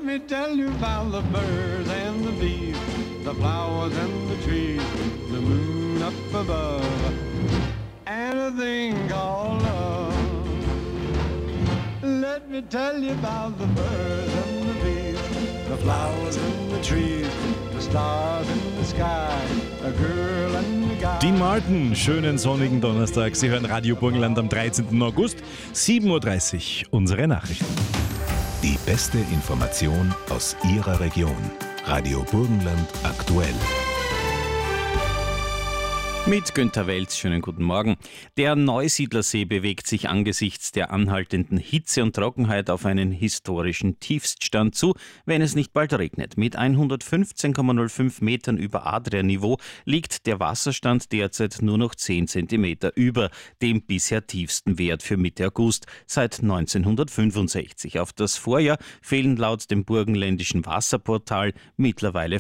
me tell you about the birds and the bees, the flowers and the trees, the moon up above, and a thing called love. Let me tell you about the birds and the bees, the flowers and the trees, the stars in the sky, a girl and a guy. Dean Martin, schönen sonnigen Donnerstag. Sie hören Radio Burgenland am 13. August, 7.30 Uhr, unsere Nachrichten. Die beste Information aus Ihrer Region. Radio Burgenland aktuell. Mit Günther Welz, schönen guten Morgen. Der Neusiedlersee bewegt sich angesichts der anhaltenden Hitze und Trockenheit auf einen historischen Tiefststand zu, wenn es nicht bald regnet. Mit 115,05 Metern über Adria-Niveau liegt der Wasserstand derzeit nur noch 10 Zentimeter über dem bisher tiefsten Wert für Mitte August seit 1965. Auf das Vorjahr fehlen laut dem burgenländischen Wasserportal mittlerweile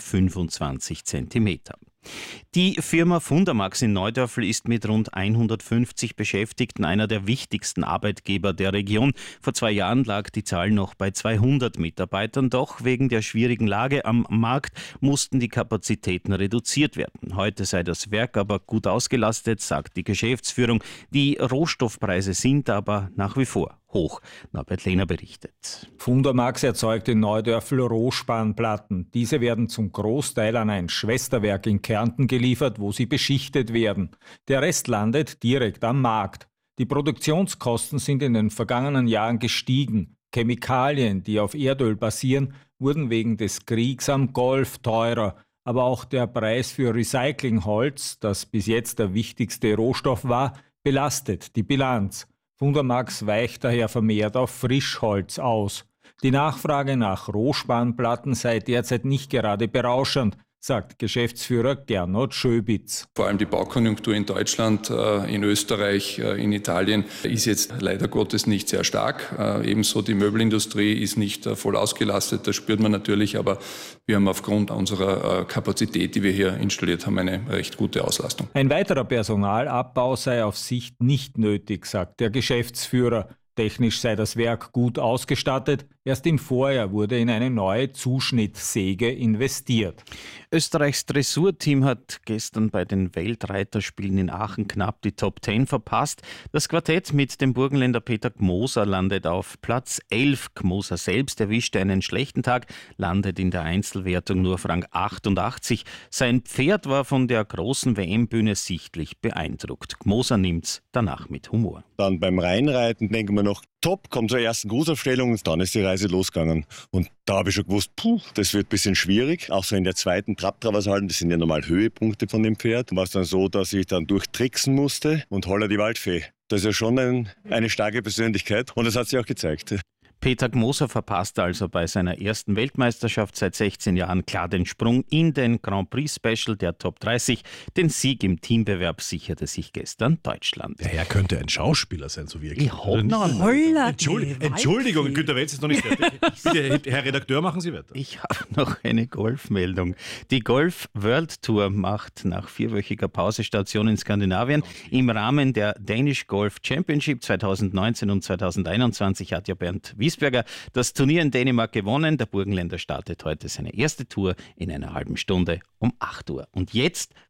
25 Zentimeter. Die Firma Fundamax in Neudörfl ist mit rund 150 Beschäftigten einer der wichtigsten Arbeitgeber der Region. Vor 2 Jahren lag die Zahl noch bei 200 Mitarbeitern, doch wegen der schwierigen Lage am Markt mussten die Kapazitäten reduziert werden. Heute sei das Werk aber gut ausgelastet, sagt die Geschäftsführung. Die Rohstoffpreise sind aber nach wie vor hoch. Norbert Lehner berichtet. Fundamax erzeugt in Neudörfl Rohspanplatten. Diese werden zum Großteil an ein Schwesterwerk in Kärnten geliefert, wo sie beschichtet werden. Der Rest landet direkt am Markt. Die Produktionskosten sind in den vergangenen Jahren gestiegen. Chemikalien, die auf Erdöl basieren, wurden wegen des Kriegs am Golf teurer. Aber auch der Preis für Recyclingholz, das bis jetzt der wichtigste Rohstoff war, belastet die Bilanz. Fundamax weicht daher vermehrt auf Frischholz aus. Die Nachfrage nach Rohspanplatten sei derzeit nicht gerade berauschend, sagt Geschäftsführer Gernot Schöbitz. Vor allem die Baukonjunktur in Deutschland, in Österreich, in Italien ist jetzt leider Gottes nicht sehr stark. Ebenso die Möbelindustrie ist nicht voll ausgelastet, das spürt man natürlich, aber wir haben aufgrund unserer Kapazität, die wir hier installiert haben, eine recht gute Auslastung. Ein weiterer Personalabbau sei auf Sicht nicht nötig, sagt der Geschäftsführer. Technisch sei das Werk gut ausgestattet. Erst im Vorjahr wurde in eine neue Zuschnittsäge investiert. Österreichs Dressurteam hat gestern bei den Weltreiterspielen in Aachen knapp die Top 10 verpasst. Das Quartett mit dem Burgenländer Peter Gmoser landet auf Platz 11. Gmoser selbst erwischte einen schlechten Tag, landet in der Einzelwertung nur auf Rang 88. Sein Pferd war von der großen WM-Bühne sichtlich beeindruckt. Gmoser nimmt's danach mit Humor. Dann beim Reinreiten denken wir noch, top, kommt zur ersten Grußaufstellung und dann ist die Reise losgegangen. Und da habe ich schon gewusst, das wird ein bisschen schwierig. Auch so in der zweiten Trabtravershalten, das sind ja normal Höhepunkte von dem Pferd. War es dann so, dass ich dann durchtricksen musste und Holla die Waldfee. Das ist ja schon eine starke Persönlichkeit und das hat sich auch gezeigt. Peter Gmoser verpasste also bei seiner ersten Weltmeisterschaft seit 16 Jahren klar den Sprung in den Grand Prix Special der Top 30. Den Sieg im Teambewerb sicherte sich gestern Deutschland. Der Herr könnte ein Schauspieler sein, so wirklich. Ich hoffe noch einmal. Entschuldigung, Günther Welz ist noch nicht fertig. Bitte, Herr Redakteur, machen Sie weiter. Ich habe noch eine Golfmeldung. Die Golf World Tour macht nach 4-wöchiger Pausestation in Skandinavien im Rahmen der Danish Golf Championship 2019 und 2021 hat ja Bernd Wiesberger das Turnier in Dänemark gewonnen. Der Burgenländer startet heute seine erste Tour in einer halben Stunde um 8 Uhr. Und jetzt